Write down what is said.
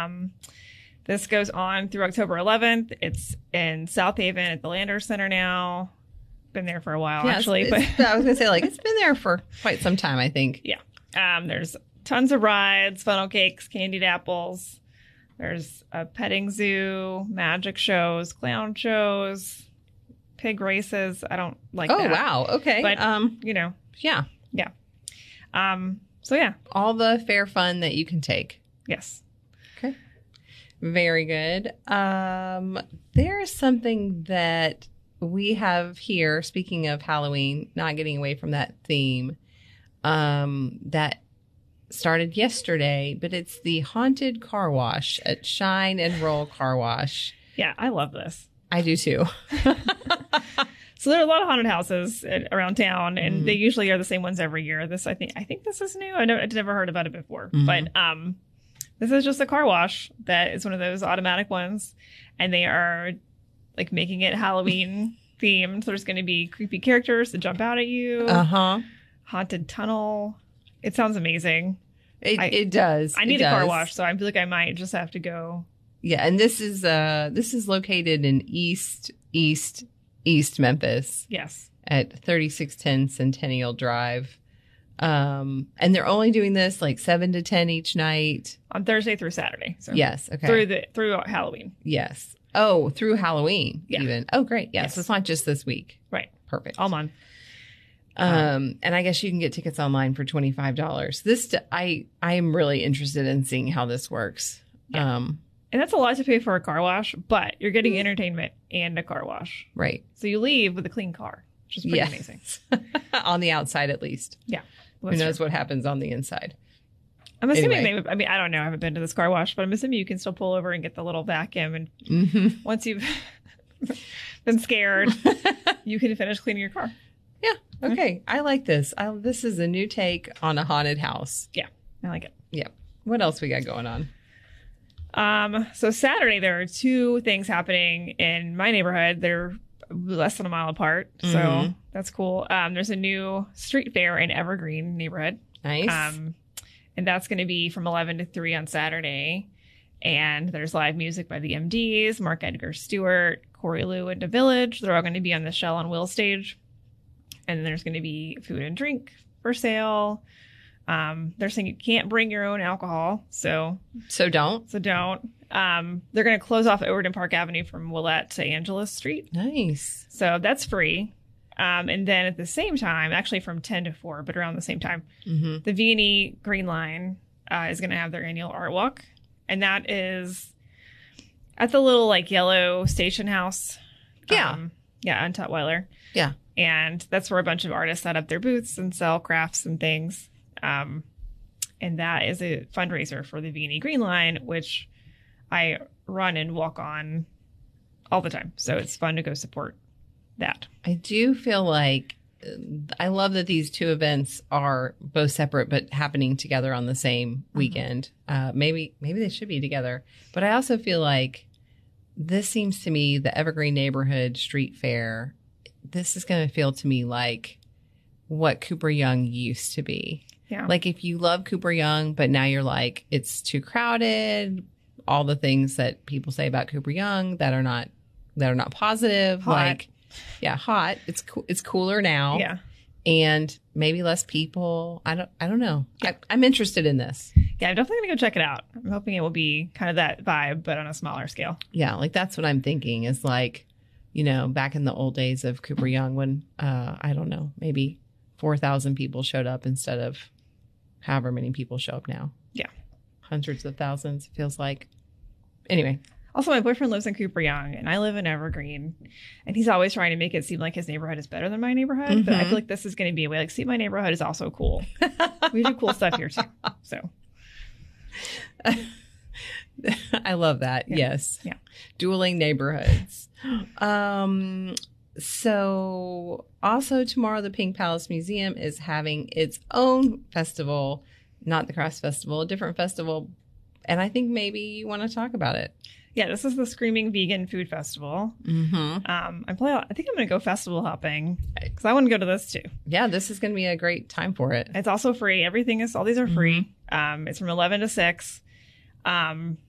This goes on through October 11th. It's in South Haven at the Landers Center now. Been there for a while, actually. But I was going to say, like, it's been there for quite some time, I think. Yeah. There's tons of rides, funnel cakes, candied apples. There's a petting zoo, magic shows, clown shows, pig races. I don't like that. Oh, wow. Okay. But, Yeah. Yeah. So, yeah. All the fair fun that you can take. Yes. Okay. Very good. There is something that we have here, speaking of Halloween, not getting away from that theme, that started yesterday, but it's the haunted car wash at Shine and Roll Car Wash. Yeah, I love this. I do too. So there are a lot of haunted houses around town, and they usually are the same ones every year. I think this is new. I'd never heard about it before, but this is just a car wash that is one of those automatic ones, and they are like making it Halloween themed. So there's going to be creepy characters that jump out at you. Haunted tunnel. It sounds amazing. It does. I need a car wash, so I feel like I might just have to go. Yeah, and this is located in East Memphis. Yes. At 3610 Centennial Drive. And they're only doing this like 7 to 10 each night. On Thursday through Saturday. So yes. Okay. Through Halloween. Yes. Oh, through Halloween even. Oh, great. Yes. It's not just this week. Right. Perfect. All month. And I guess you can get tickets online for $25. I am really interested in seeing how this works. Yeah. And that's a lot to pay for a car wash, but you're getting entertainment and a car wash. Right. So you leave with a clean car, which is pretty amazing. On the outside, at least. Yeah. Who knows what happens on the inside? I'm assuming I don't know. I haven't been to this car wash, but I'm assuming you can still pull over and get the little vacuum. And once you've been scared, you can finish cleaning your car. Yeah. Okay. I like this. This is a new take on a haunted house. Yeah. I like it. Yeah. What else we got going on? So Saturday, there are two things happening in my neighborhood. They're less than a mile apart. So that's cool. There's a new street fair in Evergreen neighborhood. Nice. And that's going to be from 11 to 3 on Saturday. And there's live music by the MDs, Mark Edgar Stewart, Corey Lou, and The Village. They're all going to be on the Shell on Will stage. And then there's going to be food and drink for sale. They're saying you can't bring your own alcohol. So don't. They're going to close off Overton Park Avenue from Willette to Angeles Street. Nice. So that's free. And then at the same time, actually from 10 to 4, but around the same time, the V&E Green Line is going to have their annual art walk. And that is at the little like yellow station house. Yeah. On Tutwiler. Yeah. And that's where a bunch of artists set up their booths and sell crafts and things. And that is a fundraiser for the V&E Green Line, which I run and walk on all the time. So it's fun to go support that. I do feel like I love that these two events are both separate but happening together on the same weekend. Maybe they should be together. But I also feel like this seems to me the Evergreen Neighborhood Street Fair. This is going to feel to me like what Cooper Young used to be. Yeah. Like if you love Cooper Young, but now you're like, it's too crowded. All the things that people say about Cooper Young that are not positive. Hot. Like, yeah, hot. It's cooler now. Yeah. And maybe less people. I don't know. Yeah. I'm interested in this. Yeah, I'm definitely going to go check it out. I'm hoping it will be kind of that vibe, but on a smaller scale. Yeah, like that's what I'm thinking is like, back in the old days of Cooper Young when, I don't know, maybe 4,000 people showed up instead of however many people show up now. Yeah. Hundreds of thousands, it feels like. Anyway. Also, my boyfriend lives in Cooper Young, and I live in Evergreen. And he's always trying to make it seem like his neighborhood is better than my neighborhood. But I feel like this is going to be a way, like, see, my neighborhood is also cool. We do cool stuff here, too. So. I love that. Yeah. Yes. Yeah. Dueling neighborhoods. So also tomorrow, the Pink Palace Museum is having its own festival, not the Crafts Festival, a different festival. And I think maybe you want to talk about it. Yeah, this is the Screaming Vegan Food Festival. I think I'm going to go festival hopping because I want to go to this too. Yeah, this is going to be a great time for it. It's also free. All these are free. It's from 11 to 6. And